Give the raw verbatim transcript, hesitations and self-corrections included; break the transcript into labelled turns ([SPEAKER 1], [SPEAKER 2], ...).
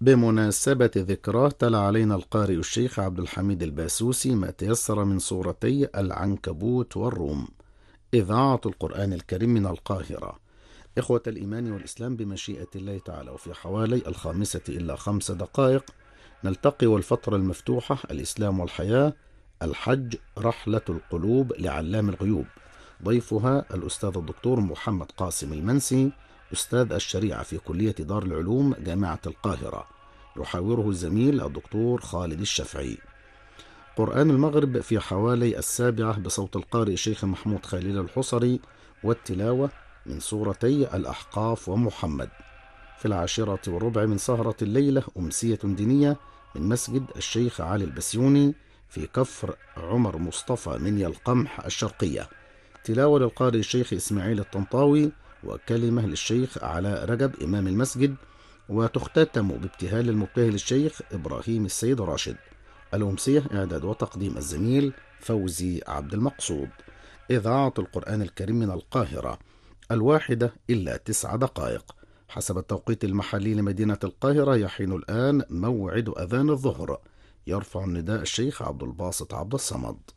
[SPEAKER 1] بمناسبة ذكراه تلا علينا القارئ الشيخ عبد الحميد الباسوسي ما تيسر من سورتي العنكبوت والروم. إذاعة القرآن الكريم من القاهرة. إخوة الإيمان والإسلام، بمشيئة الله تعالى وفي حوالي الخامسة إلا خمس دقائق نلتقي والفترة المفتوحة الإسلام والحياة، الحج رحلة القلوب لعلام الغيوب. ضيفها الأستاذ الدكتور محمد قاسم المنسي، أستاذ الشريعة في كلية دار العلوم جامعة القاهرة. يحاوره الزميل الدكتور خالد الشافعي. قرآن المغرب في حوالي السابعة بصوت القارئ الشيخ محمود خليل الحصري، والتلاوة من سورتي الأحقاف ومحمد. في العاشرة والربع من سهرة الليلة أمسية دينية من مسجد الشيخ علي البسيوني في كفر عمر مصطفى منيا القمح الشرقية. تلاوة للقارئ الشيخ إسماعيل الطنطاوي، وكلمة للشيخ علاء رجب إمام المسجد، وتختتم بابتهال المبتهل الشيخ إبراهيم السيد راشد. الأمسية إعداد وتقديم الزميل فوزي عبد المقصود. إذاعة القرآن الكريم من القاهرة، الواحدة إلا تسع دقائق حسب التوقيت المحلي لمدينة القاهرة. يحين الآن موعد أذان الظهر. يرفع النداء الشيخ عبد الباسط عبد الصمد.